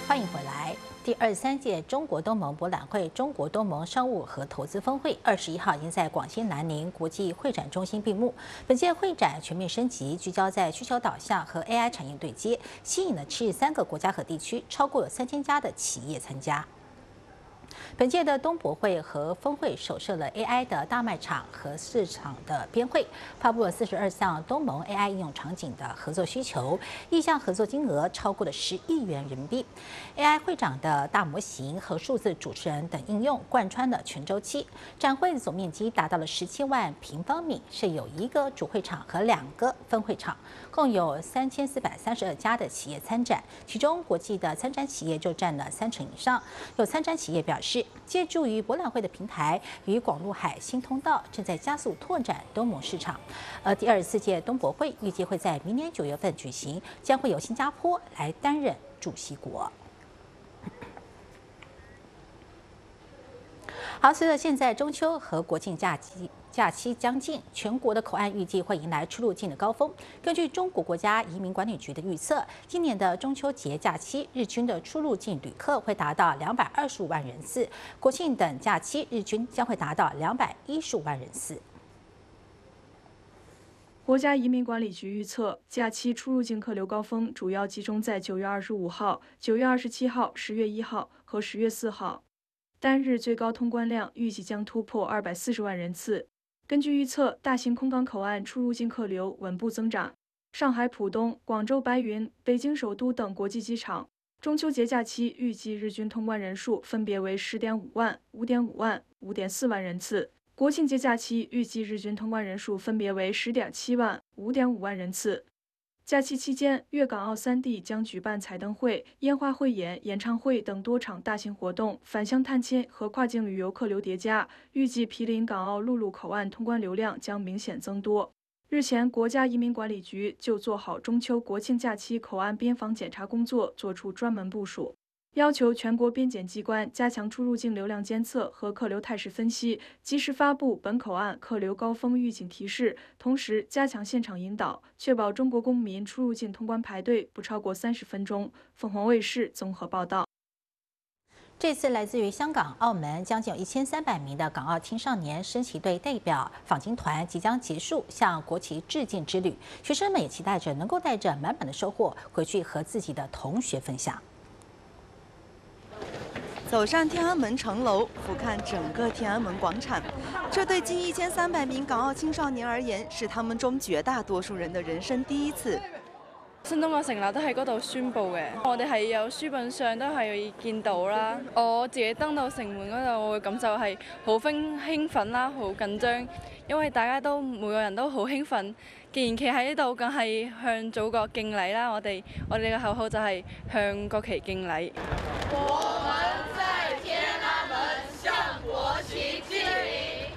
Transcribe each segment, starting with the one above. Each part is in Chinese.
欢迎回来。第23届中国东盟博览会中国东盟商务和投资峰会21号已经在广西南宁国际会展中心闭幕。本届会展全面升级，聚焦在需求导向和 AI 产业对接，吸引了73个国家和地区，超过有3000家的企业参加。本届的东博会和峰会首设了 AI 的大卖场和市场的边会，发布了42项东盟 AI 应用场景的合作需求，意向合作金额超过了10亿元人民币。AI 会长的大模型和数字主持人等应用贯穿了全周期。展会的总面积达到了17万平方米，设有1个主会场和2个分会场，共有3432家的企业参展，其中国际的参展企业就占了30%以上。有参展企业表示，借助于博览会的平台与广陆海新通道，正在加速拓展东盟市场。而第24届东博会预计会在明年9月份举行，将会由新加坡来担任主席国。好，随着现在中秋和国庆假期将近，全国的口岸预计会迎来出入境的高峰。根据中国国家移民管理局的预测，今年的中秋节假期日均的出入境旅客会达到225万人次，国庆等假期日均将会达到215万人次。 国家移民管理局预测，假期出入境客流高峰主要集中在9月25号、9月27号、10月1号和10月4号。单日最高通关量预计将突破240万人次。根据预测，大型空港口岸出入境客流稳步增长。上海浦东、广州白云、北京首都等国际机场，中秋节假期预计日均通关人数分别为10.5万、5.5万、5.4万人次。国庆节假期预计日均通关人数分别为10.7万、5.5万人次。假期期间，粤港澳3地将举办彩灯会、烟花汇演、演唱会等多场大型活动，返乡探亲和跨境旅游客流叠加，预计毗邻港澳陆路口岸通关流量将明显增多。日前，国家移民管理局就做好中秋国庆假期口岸边防检查工作作出专门部署，要求全国边检机关加强出入境流量监测和客流态势分析，及时发布本口岸客流高峰预警提示，同时加强现场引导，确保中国公民出入境通关排队不超过30分钟。凤凰卫视综合报道。 这次来自于香港、澳门将近有1300名的港澳青少年升旗队代表访京团即将结束向国旗致敬之旅，学生们也期待着能够带着满满的收获回去和自己的同学分享。 走上天安门城楼，俯瞰整个天安门广场，这对近1300名港澳青少年而言，是他們中絕大多數人的人生第一次。 新中國成立都喺嗰度宣佈嘅，我哋係有書本上都係見到啦。我自己登到城門嗰度，我嘅感受係好興奮啦，好緊張，因為大家都每個人都好興奮。既然企喺呢度，梗係向祖國敬禮啦！我哋嘅口號就係向國旗敬禮。 我們在天安門向國旗敬禮。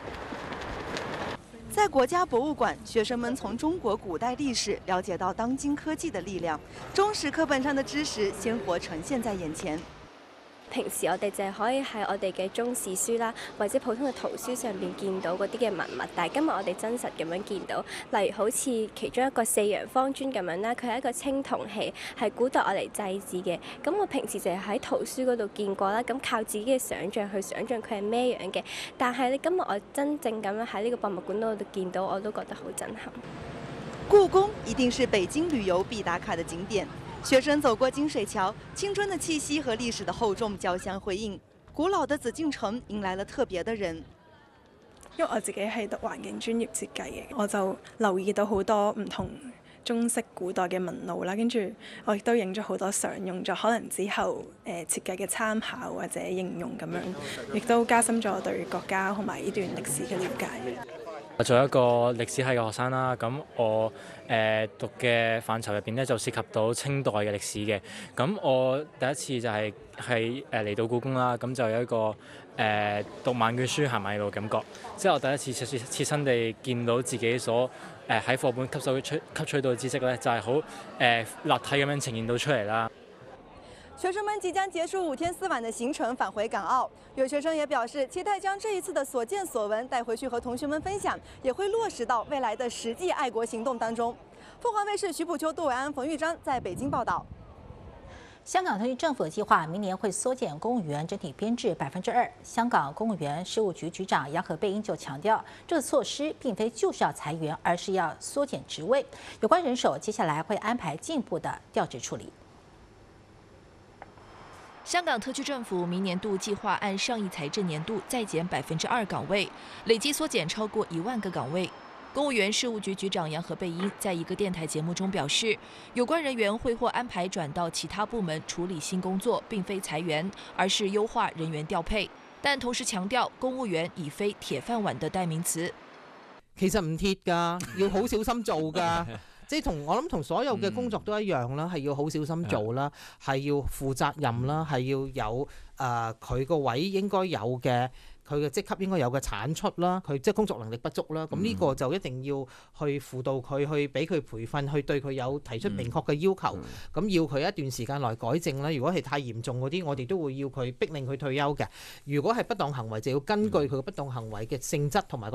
在國家博物館，學生們從中國古代歷史了解到當今科技的力量，中史課本上的知識鮮活呈現在眼前。 平時我哋就係可以喺我哋嘅中史書啦，或者普通嘅圖書上邊見到嗰啲嘅文物，但係今日我哋真實咁樣見到，例如好似其中一個4陽方磚咁樣啦，佢係一個青銅器，係古代我嚟祭祀嘅。咁我平時就係喺圖書嗰度見過啦，咁靠自己嘅想像去想像佢係咩樣嘅。但係今日我真正咁樣喺呢個博物館嗰度見到，我都覺得好震撼。 故宮一定是北京旅遊必打卡的景點。學生走過金水橋，青春的氣息和歷史的厚重交相輝映。古老的紫禁城迎來了特別的人。 因為我自己係讀環境專業設計嘅，我就留意到好多唔同中式古代嘅紋路啦，跟住我亦都影咗好多相，用咗可能之後設計嘅參考或者應用咁樣，亦都加深咗我對國家同埋呢段歷史嘅了解。 我做一個歷史系嘅學生啦，咁我讀嘅範疇入邊咧就涉及到清代嘅歷史嘅。咁我第一次就係嚟到故宮啦，咁就有一個讀萬卷書行萬里路感覺，即係我第一次切身地見到自己所喺課本吸取到嘅知識咧，就係好立體咁樣呈現到出嚟啦。 學生們即將結束5天4晚的行程，返回港澳。有學生也表示，期待將這一次的所見所聞帶回去和同學們分享，也會落實到未來的實際愛國行動當中。鳳凰衛視徐普秋、杜偉安、馮玉章在北京報道。 香港特区政府计划明年会缩减公务员整体编制2%。香港公务员事务局局长杨何蓓茵就强调，这个措施并非就是要裁员，而是要缩减职位。有关人手接下来会安排进一步的调职处理。 香港特区政府明年度计划按上一财政年度再减2%岗位，累计缩减超过1万个岗位。公务员事务局局长杨何蓓茵在一个电台节目中表示，有关人员会或安排轉到其他部門處理新工作，並非裁員，而是優化人員調配。但同時強調，公務員已非鐵飯碗的代名詞。 其實唔鐵㗎，要好小心做㗎。即係我諗同所有嘅工作都一樣啦，係要好小心做啦，係要負責任啦，係要有佢個位應該有嘅。佢嘅職級應該有嘅產出啦，佢即係工作能力不足啦，咁呢個就一定要去輔導佢，去俾佢培訓，去對佢有提出明確嘅要求，咁要佢一段時間內改正啦。如果係太嚴重嗰啲，我哋都會要佢逼令佢退休嘅。如果係不當行為，就要根據佢嘅不當行為嘅性質同埋